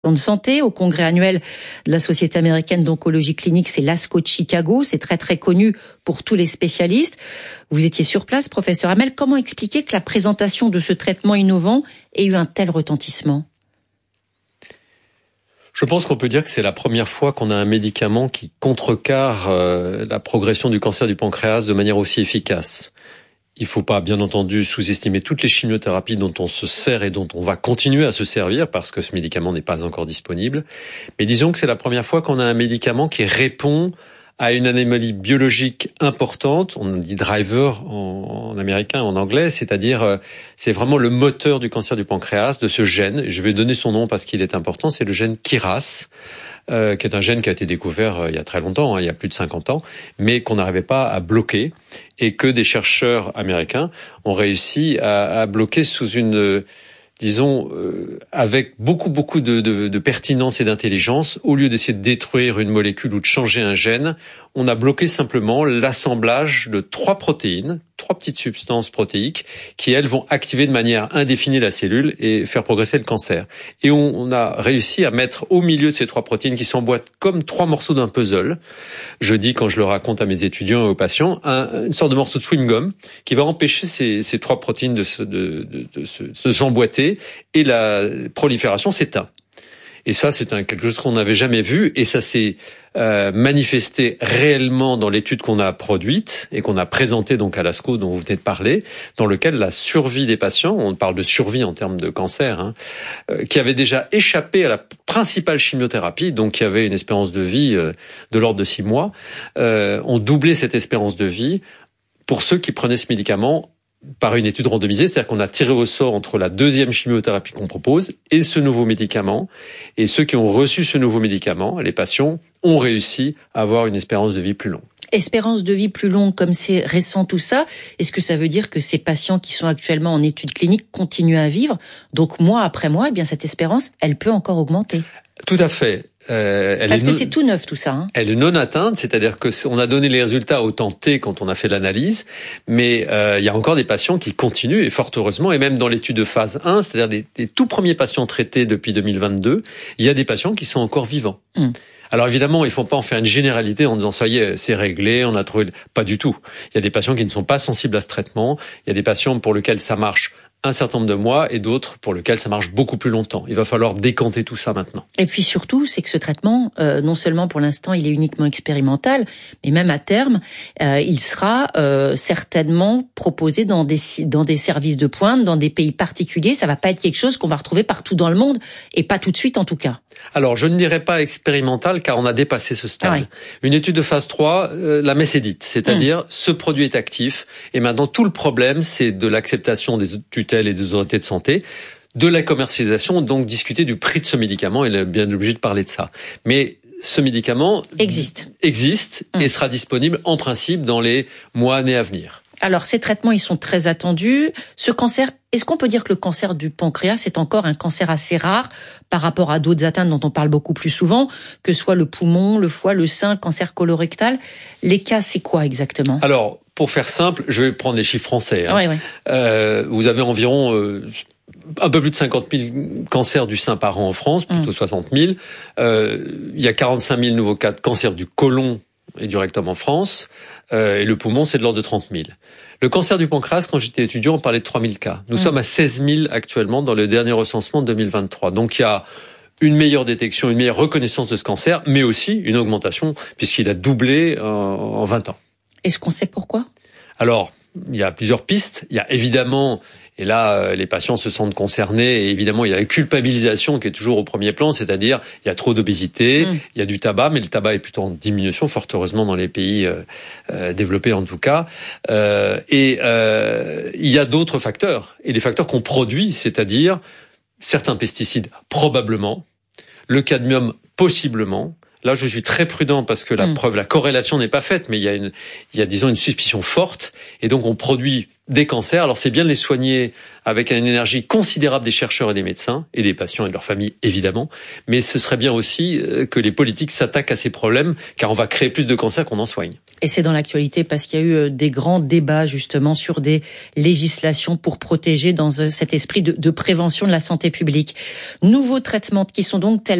de santé au congrès annuel de la Société américaine d'oncologie clinique, c'est l'ASCO de Chicago, c'est très très connu pour tous les spécialistes. Vous étiez sur place, professeur Hamel, comment expliquer que la présentation de ce traitement innovant ait eu un tel retentissement ? Je pense qu'on peut dire que c'est la première fois qu'on a un médicament qui contrecarre la progression du cancer du pancréas de manière aussi efficace. Il ne faut pas, bien entendu, sous-estimer toutes les chimiothérapies dont on se sert et dont on va continuer à se servir parce que ce médicament n'est pas encore disponible. Mais disons que c'est la première fois qu'on a un médicament qui répond à une anomalie biologique importante, on dit driver en américain, en anglais, c'est-à-dire c'est vraiment le moteur du cancer du pancréas, de ce gène. Je vais donner son nom parce qu'il est important, c'est le gène KRAS, qui est un gène qui a été découvert il y a très longtemps, il y a plus de 50 ans, mais qu'on n'arrivait pas à bloquer et que des chercheurs américains ont réussi à bloquer sous une... disons, avec beaucoup de pertinence et d'intelligence, au lieu d'essayer de détruire une molécule ou de changer un gène, on a bloqué simplement l'assemblage de 3 protéines, 3 petites substances protéiques, qui elles vont activer de manière indéfinie la cellule et faire progresser le cancer. Et on a réussi à mettre au milieu de ces 3 protéines qui s'emboîtent comme 3 morceaux d'un puzzle. Je dis, quand je le raconte à mes étudiants et aux patients, une sorte de morceau de chewing-gum qui va empêcher ces 3 protéines de s'emboîter et la prolifération s'éteint. Et ça, c'est quelque chose qu'on n'avait jamais vu, et ça s'est manifesté réellement dans l'étude qu'on a produite et qu'on a présentée donc à l'ASCO dont vous venez de parler, dans lequel la survie des patients, on parle de survie en termes de cancer, qui avaient déjà échappé à la principale chimiothérapie, donc qui avait une espérance de vie de l'ordre de 6 mois, ont doublé cette espérance de vie pour ceux qui prenaient ce médicament par une étude randomisée, c'est-à-dire qu'on a tiré au sort entre la 2e chimiothérapie qu'on propose et ce nouveau médicament. Et ceux qui ont reçu ce nouveau médicament, les patients, ont réussi à avoir une espérance de vie plus longue. Espérance de vie plus longue, comme c'est récent tout ça, est-ce que ça veut dire que ces patients qui sont actuellement en études cliniques continuent à vivre? Donc mois après mois, eh bien cette espérance, elle peut encore augmenter. Tout à fait. Parce que c'est tout neuf tout ça. Elle est non atteinte, c'est-à-dire que on a donné les résultats au temps T quand on a fait l'analyse, mais il y a encore des patients qui continuent, et fort heureusement, et même dans l'étude de phase 1, c'est-à-dire des tout premiers patients traités depuis 2022, il y a des patients qui sont encore vivants. Alors évidemment, il ne faut pas en faire une généralité en disant ça y est, c'est réglé, on a trouvé... Pas du tout. Il y a des patients qui ne sont pas sensibles à ce traitement, il y a des patients pour lesquels ça marche un certain nombre de mois et d'autres pour lesquels ça marche beaucoup plus longtemps. Il va falloir décanter tout ça maintenant. Et puis surtout, c'est que ce traitement, non seulement pour l'instant il est uniquement expérimental, mais même à terme, il sera certainement proposé dans des services de pointe, dans des pays particuliers. Ça va pas être quelque chose qu'on va retrouver partout dans le monde, et pas tout de suite en tout cas. Alors, je ne dirais pas expérimental, car on a dépassé ce stade. Ah oui. Une étude de phase 3, la messe est dite, c'est-à-dire ce produit est actif, et maintenant tout le problème, c'est de l'acceptation des tutelles et des autorités de santé, de la commercialisation, donc discuter du prix de ce médicament, et bien obligé de parler de ça. Mais ce médicament existe et sera disponible en principe dans les mois, années à venir. Alors, ces traitements, ils sont très attendus. Ce cancer, est-ce qu'on peut dire que le cancer du pancréas est encore un cancer assez rare par rapport à d'autres atteintes dont on parle beaucoup plus souvent, que ce soit le poumon, le foie, le sein, le cancer colorectal? Les cas, c'est quoi exactement? Alors, pour faire simple, je vais prendre les chiffres français. Oui. Vous avez environ un peu plus de 50 000 cancers du sein par an en France, plutôt 60 000. Il y a 45 000 nouveaux cas de cancer du côlon et du rectum en France, et le poumon, c'est de l'ordre de 30 000. Le cancer du pancréas, quand j'étais étudiant, on parlait de 3 000 cas. Nous sommes à 16 000 actuellement dans le dernier recensement de 2023. Donc il y a une meilleure détection, une meilleure reconnaissance de ce cancer, mais aussi une augmentation, puisqu'il a doublé en 20 ans. Est-ce qu'on sait pourquoi? Alors, il y a plusieurs pistes. Il y a évidemment, et là, les patients se sentent concernés, et évidemment, il y a la culpabilisation qui est toujours au premier plan, c'est-à-dire, il y a trop d'obésité, il y a du tabac, mais le tabac est plutôt en diminution, fort heureusement, dans les pays développés en tout cas. Il y a d'autres facteurs, et les facteurs qu'on produit, c'est-à-dire certains pesticides, probablement, le cadmium, possiblement. Là, je suis très prudent parce que la corrélation n'est pas faite, mais il y a, disons, une suspicion forte. Et donc, on produit des cancers. Alors, c'est bien de les soigner avec une énergie considérable des chercheurs et des médecins, et des patients et de leurs familles, évidemment. Mais ce serait bien aussi que les politiques s'attaquent à ces problèmes, car on va créer plus de cancers qu'on en soigne. Et c'est dans l'actualité parce qu'il y a eu des grands débats, justement, sur des législations pour protéger dans cet esprit de prévention de la santé publique. Nouveaux traitements qui sont donc tels